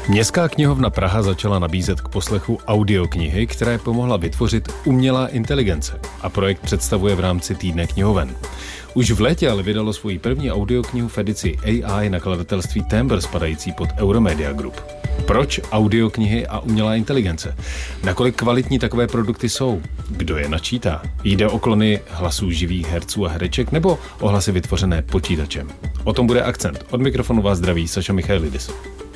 Městská knihovna Praha začala nabízet k poslechu audioknihy, které pomohla vytvořit umělá inteligence a projekt představuje v rámci týdne knihoven. Už v létě ale vydalo svoji první audioknihu v edici AI nakladatelství Timbre spadající pod Euromedia Group. Proč audioknihy a umělá inteligence? Nakolik kvalitní takové produkty jsou? Kdo je načítá? Jde o klony hlasů živých herců a hereček nebo o hlasy vytvořené počítačem? O tom bude akcent. Od mikrofonu vás zdraví Saša Michailidis.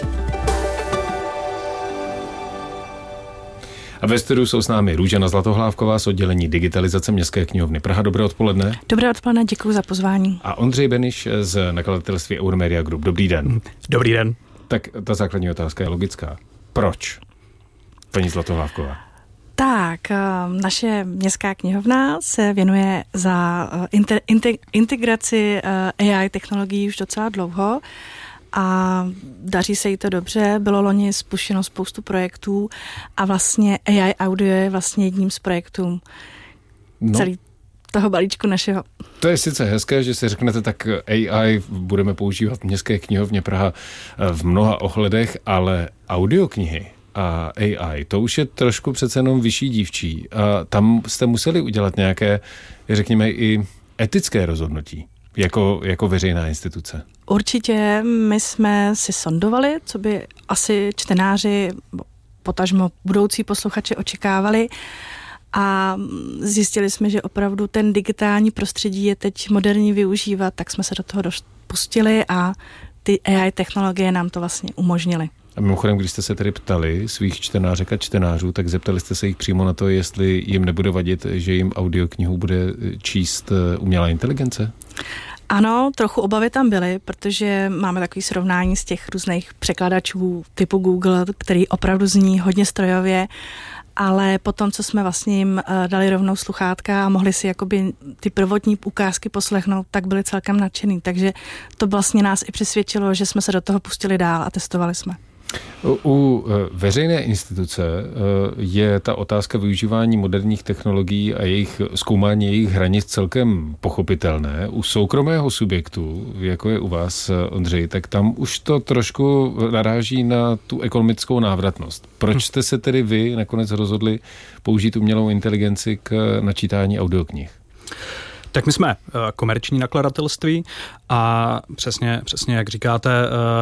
A ve studiu jsou s námi Růžena Zlatohlávková z oddělení digitalizace Městské knihovny Praha. Dobré odpoledne. Dobré odpoledne, děkuji za pozvání. A Ondřej Beniš z nakladatelství Euromedia Group. Dobrý den. Dobrý den. Tak ta základní otázka je logická. Proč? Paní Zlatohlávková. Tak, naše Městská knihovna se věnuje za integraci AI technologií už docela dlouho a daří se jí to dobře. Bylo loni spuštěno spoustu projektů a vlastně AI audio je vlastně jedním z projektů celý toho balíčku našeho. To je sice hezké, že si řeknete, tak AI budeme používat v Městské knihovně Praha v mnoha ohledech, ale audioknihy a AI, to už je trošku přece jenom vyšší dívčí. A tam jste museli udělat nějaké, řekněme, i etické rozhodnutí, jako veřejná instituce. Určitě my jsme si sondovali, co by asi čtenáři, potažmo budoucí posluchači očekávali a zjistili jsme, že opravdu ten digitální prostředí je teď moderní využívat, tak jsme se do toho pustili a ty AI technologie nám to vlastně umožnily. A mimochodem, když jste se tedy ptali svých čtenářek a čtenářů, tak zeptali jste se jich přímo na to, jestli jim nebude vadit, že jim audioknihu bude číst umělá inteligence? Ano, trochu obavy tam byly, protože máme takový srovnání z těch různých překladačů typu Google, který opravdu zní hodně strojově, ale potom, co jsme vlastně jim dali rovnou sluchátka a mohli si jakoby ty prvotní ukázky poslechnout, tak byli celkem nadšený. Takže to vlastně nás i přesvědčilo, že jsme se do toho pustili dál a testovali jsme. U veřejné instituce je ta otázka využívání moderních technologií a jejich zkoumání jejich hranic celkem pochopitelné. U soukromého subjektu, jako je u vás, Ondřej, tak tam už to trošku naráží na tu ekonomickou návratnost. Proč jste se tedy vy nakonec rozhodli použít umělou inteligenci k načítání audioknih? Tak my jsme komerční nakladatelství a přesně jak říkáte,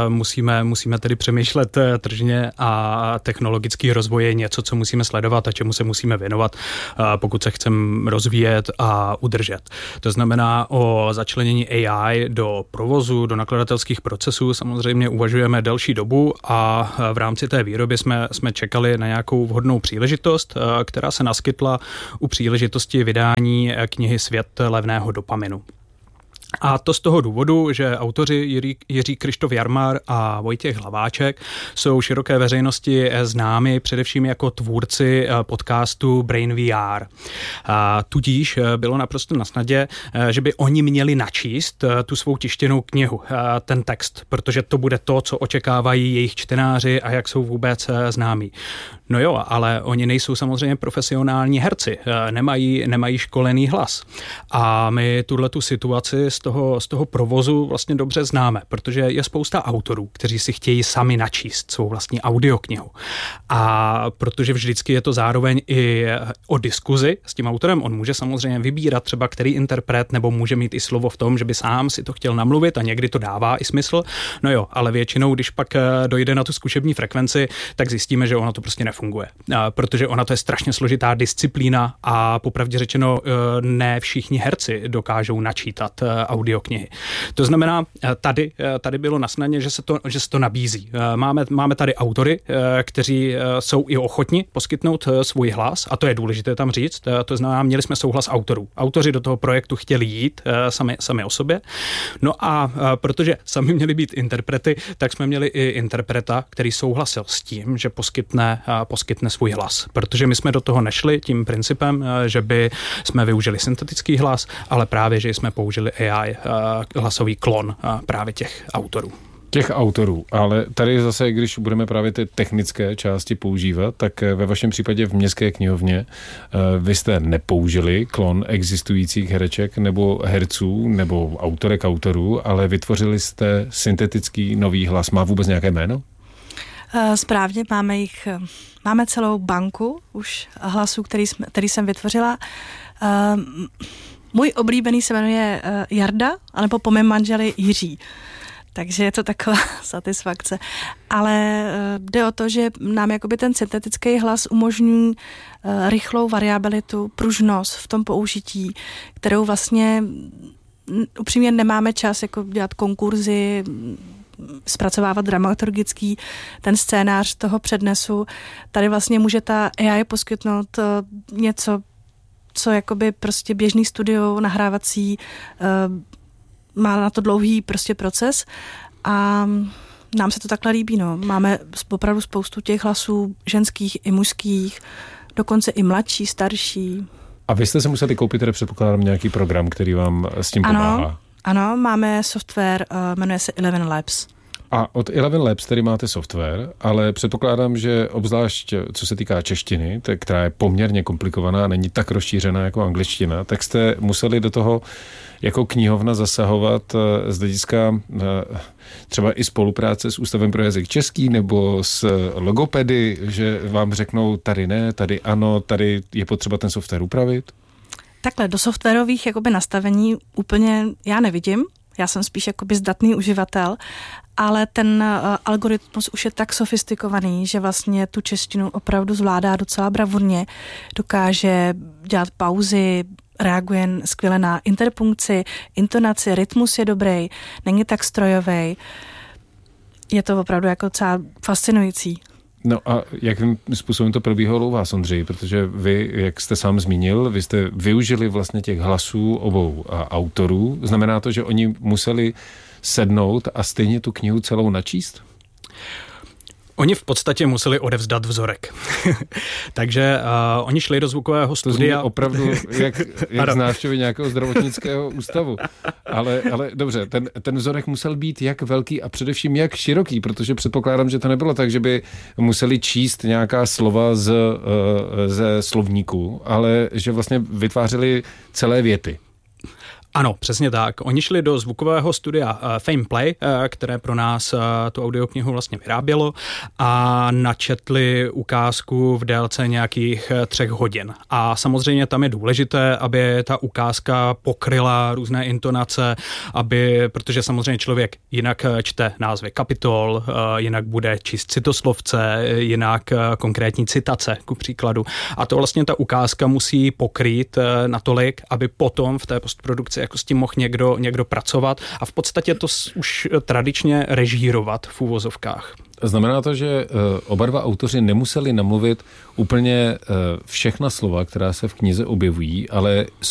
musíme tedy přemýšlet tržně a technologický rozvoj je něco, co musíme sledovat a čemu se musíme věnovat, pokud se chceme rozvíjet a udržet. To znamená o začlenění AI do provozu, do nakladatelských procesů samozřejmě uvažujeme delší dobu a v rámci té výroby jsme čekali na nějakou vhodnou příležitost, která se naskytla u příležitosti vydání knihy Svět levného dopaminu. A to z toho důvodu, že autoři Jiří Kryštof Jarmar a Vojtěch Hlaváček jsou široké veřejnosti známi především jako tvůrci podcastu Brain VR. Tudíž bylo naprosto nasnadě, že by oni měli načíst tu svou tištěnou knihu, ten text, protože to bude to, co očekávají jejich čtenáři a jak jsou vůbec známí. No jo, ale oni nejsou samozřejmě profesionální herci, nemají školený hlas. A my tuhletu situaci z toho provozu vlastně dobře známe, protože je spousta autorů, kteří si chtějí sami načíst svou vlastní audioknihu. A protože vždycky je to zároveň i o diskuzi s tím autorem, on může samozřejmě vybírat třeba který interpret, nebo může mít i slovo v tom, že by sám si to chtěl namluvit a někdy to dává i smysl. No jo, ale většinou, když pak dojde na tu zkušební frekvenci, tak zjistíme, že ono to prostě nefunguje. Protože ona to je strašně složitá disciplína a popravdě řečeno ne všichni herci dokážou načítat audioknihy. To znamená, tady bylo nasnadě, že se to nabízí. Máme tady autory, kteří jsou i ochotni poskytnout svůj hlas a to je důležité tam říct. To znamená, měli jsme souhlas autorů. Autoři do toho projektu chtěli jít sami o sobě. No a protože sami měli být interprety, tak jsme měli i interpreta, který souhlasil s tím, že poskytne svůj hlas. Protože my jsme do toho nešli tím principem, že by jsme využili syntetický hlas, ale právě, že jsme použili AI hlasový klon právě těch autorů. Těch autorů, ale tady zase, když budeme právě ty technické části používat, tak ve vašem případě v Městské knihovně vy jste nepoužili klon existujících hereček nebo herců nebo autorů, ale vytvořili jste syntetický nový hlas. Má vůbec nějaké jméno? Správně, máme celou banku už hlasů, který jsem vytvořila. Můj oblíbený se jmenuje Jarda, anebo po mém manželi Jiří. Takže je to taková satisfakce. Ale jde o to, že nám jakoby ten syntetický hlas umožní rychlou variabilitu, pružnost v tom použití, kterou vlastně upřímně nemáme čas jako dělat konkurzy, zpracovávat dramaturgický ten scénář toho přednesu. Tady vlastně může ta AI poskytnout něco, co jakoby prostě běžný studio nahrávací má na to dlouhý prostě proces a nám se to takhle líbí. No. Máme opravdu spoustu těch hlasů ženských i mužských, dokonce i mladší, starší. A vy jste se museli koupit, tedy předpokládám, nějaký program, který vám s tím pomáhá. Ano, máme software, jmenuje se Eleven Labs. A od Eleven Labs tedy máte software, ale předpokládám, že obzvlášť co se týká češtiny, která je poměrně komplikovaná, není tak rozšířená jako angličtina, tak jste museli do toho jako knihovna zasahovat z hlediska třeba i spolupráce s Ústavem pro jazyk český nebo s logopedy, že vám řeknou tady ne, tady ano, tady je potřeba ten software upravit? Takhle, do softwarových jakoby nastavení úplně já nevidím. Já jsem spíš jakoby zdatný uživatel, ale ten algoritmus už je tak sofistikovaný, že vlastně tu češtinu opravdu zvládá docela bravurně, dokáže dělat pauzy, reaguje skvěle na interpunkci, intonaci, rytmus je dobrý, není tak strojový. Je to opravdu jako docela fascinující. No a jakým způsobem to probíhalo u vás, Ondřej? Protože vy, jak jste sám zmínil, vy jste využili vlastně těch hlasů obou autorů. Znamená to, že oni museli sednout a stejně tu knihu celou načíst? Oni v podstatě museli odevzdat vzorek. Takže oni šli do zvukového studia. To zní opravdu jak z návštěvy nějakého zdravotnického ústavu. Ale dobře, ten vzorek musel být jak velký a především jak široký, protože předpokládám, že to nebylo tak, že by museli číst nějaká slova ze slovníku, ale že vlastně vytvářeli celé věty. Ano, přesně tak. Oni šli do zvukového studia Fameplay, které pro nás tu audioknihu vlastně vyrábělo a načetli ukázku v délce nějakých 3 hodin. A samozřejmě tam je důležité, aby ta ukázka pokryla různé intonace, protože samozřejmě člověk jinak čte názvy kapitol, jinak bude číst citoslovce, jinak konkrétní citace, ku příkladu. A to vlastně ta ukázka musí pokrýt natolik, aby potom v té postprodukci jako s tím mohl někdo pracovat a v podstatě to už tradičně režírovat v uvozovkách. Znamená to, že oba dva autoři nemuseli namluvit úplně všechna slova, která se v knize objevují, ale